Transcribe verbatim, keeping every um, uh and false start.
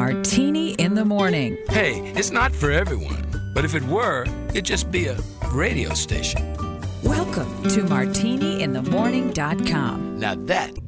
Martini in the Morning. Hey, it's not for everyone, but if it were, it'd just be a radio station. Welcome to martini in the morning dot com. Now that